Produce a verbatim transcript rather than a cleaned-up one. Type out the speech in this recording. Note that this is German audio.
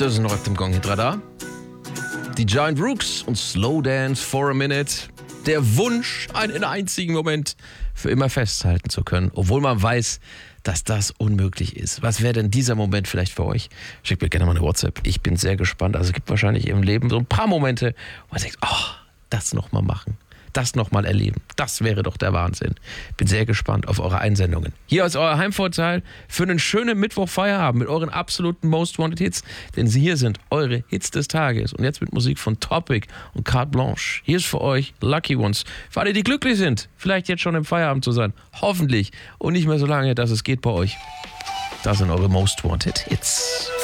Das ist noch auf dem Gong Hit-Radar. Die Giant Rooks und Slow Dance for a Minute. Der Wunsch, einen einzigen Moment für immer festhalten zu können, obwohl man weiß, dass das unmöglich ist. Was wäre denn dieser Moment vielleicht für euch? Schickt mir gerne mal eine WhatsApp. Ich bin sehr gespannt. Also es gibt wahrscheinlich im Leben so ein paar Momente, wo man denkt, oh, das nochmal machen. Das nochmal erleben. Das wäre doch der Wahnsinn. Bin sehr gespannt auf eure Einsendungen. Hier ist euer Heimvorteil für einen schönen Mittwoch-Feierabend mit euren absoluten Most Wanted Hits. Denn hier sind eure Hits des Tages. Und jetzt mit Musik von Topic und Carte Blanche. Hier ist für euch Lucky Ones. Für alle, die glücklich sind, vielleicht jetzt schon im Feierabend zu sein. Hoffentlich. Und nicht mehr so lange, dass es geht bei euch. Das sind eure Most Wanted Hits.